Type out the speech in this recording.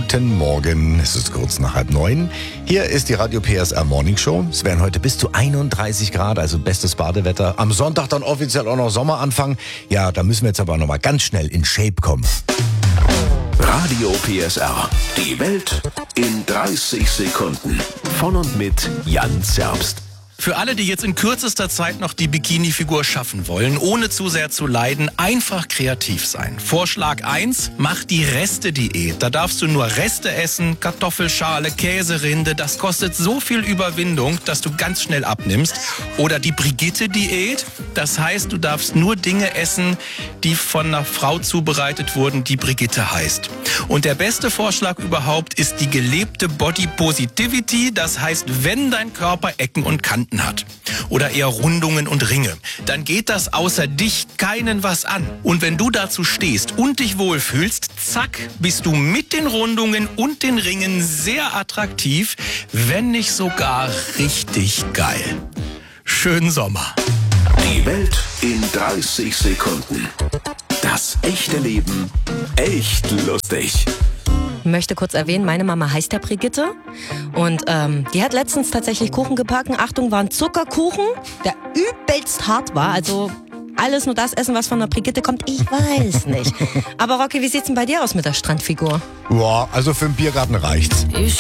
Guten Morgen, es ist kurz nach 8:30. Hier ist die Radio PSR Morning Show. Es werden heute bis zu 31 Grad, also bestes Badewetter. Am Sonntag dann offiziell auch noch Sommeranfang. Ja, da müssen wir jetzt aber nochmal ganz schnell in Shape kommen. Radio PSR. Die Welt in 30 Sekunden. Von und mit Jan Zerbst. Für alle, die jetzt in kürzester Zeit noch die Bikini-Figur schaffen wollen, ohne zu sehr zu leiden, einfach kreativ sein. Vorschlag 1, mach die Reste-Diät. Da darfst du nur Reste essen, Kartoffelschale, Käserinde. Das kostet so viel Überwindung, dass du ganz schnell abnimmst. Oder die Brigitte-Diät. Das heißt, du darfst nur Dinge essen, die von einer Frau zubereitet wurden, die Brigitte heißt. Und der beste Vorschlag überhaupt ist die gelebte Body Positivity. Das heißt, wenn dein Körper Ecken und Kanten hat oder eher Rundungen und Ringe, dann geht das außer dich keinen was an. Und wenn du dazu stehst und dich wohlfühlst, zack, bist du mit den Rundungen und den Ringen sehr attraktiv, wenn nicht sogar richtig geil. Schönen Sommer. Die Welt in 30 Sekunden. Das echte Leben echt lustig. Ich möchte kurz erwähnen, meine Mama heißt ja Brigitte und die hat letztens tatsächlich Kuchen gebacken. Achtung, war ein Zuckerkuchen, der übelst hart war. Also alles nur das essen, was von der Brigitte kommt, ich weiß nicht. Aber Rocky, wie sieht's denn bei dir aus mit der Strandfigur? Ja, also für den Biergarten reicht's.